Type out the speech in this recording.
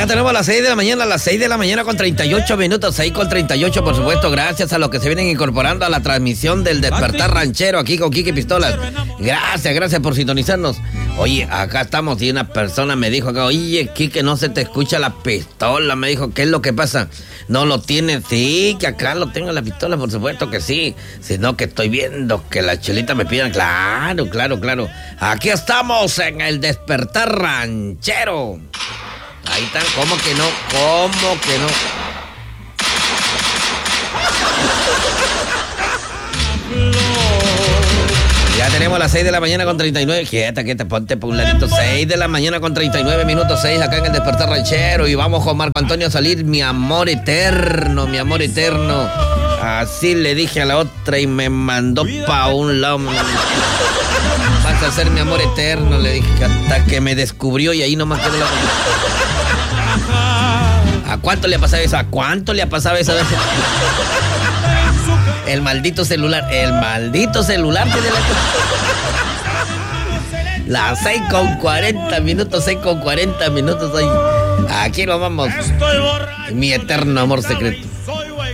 Ya tenemos las 6 de la mañana, las 6 de la mañana con 38 minutos, 6 con 38, por supuesto, gracias a los que se vienen incorporando a la transmisión del Despertar Ranchero aquí con Quique Pistolas. Gracias por sintonizarnos. Oye, acá estamos y una persona me dijo acá, oye, Quique, no se te escucha la pistola, me dijo, ¿qué es lo que pasa? ¿No lo tienes? Sí, que acá lo tengo la pistola, por supuesto que sí, sino que estoy viendo que la chelita me pidan, claro. Aquí estamos en el Despertar Ranchero. Ahí están, ¿cómo que no? Ya tenemos las 6 de la mañana con 39. Quieta, ponte por un ladito. 6 de la mañana con 39 minutos, 6 acá en el Despertar Ranchero. Y vamos con Marco Antonio a salir, mi amor eterno. Así le dije a la otra y me mandó pa' un lado. Vas a ser mi amor eterno, le dije, hasta que me descubrió y ahí nomás quedó la... ¿A cuánto le ha pasado eso? ¿Veces? El maldito celular tiene las 6 con 40 minutos, ahí. Aquí lo vamos. Mi eterno amor secreto.